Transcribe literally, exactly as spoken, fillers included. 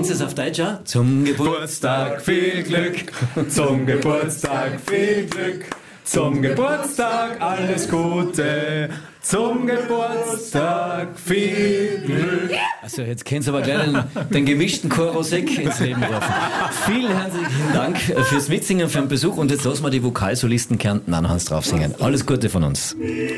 Kennst du das auf Deutsch auch? Zum Geburtstag viel Glück, zum Geburtstag viel Glück, zum Geburtstag alles Gute, zum Geburtstag viel Glück. Also jetzt kennst du aber gleich den, den gemischten Chorosek ins Leben rufen. Vielen herzlichen Dank fürs Mitsingen, für den Besuch und jetzt lassen wir die Vokalsolisten Kärnten an Hans drauf singen. Alles Gute von uns.